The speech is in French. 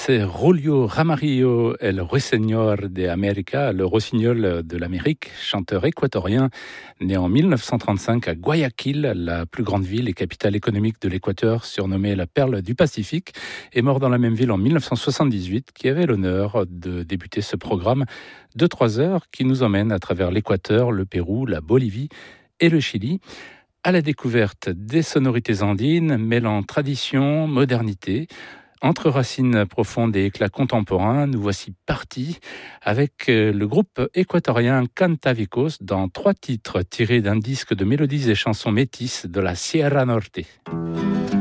C'est Julio Ramarillo, el Ruiseñor de América, le rossignol de l'Amérique, chanteur équatorien, né en 1935 à Guayaquil, la plus grande ville et capitale économique de l'Équateur, surnommée la Perle du Pacifique, et mort dans la même ville en 1978, qui avait l'honneur de débuter ce programme de 3 heures qui nous emmène à travers l'Équateur, le Pérou, la Bolivie et le Chili, à la découverte des sonorités andines mêlant tradition, modernité. Entre racines profondes et éclats contemporains, nous voici partis avec le groupe équatorien Cantavicos dans 3 titres tirés d'un disque de mélodies et chansons métisses de la Sierra Norte.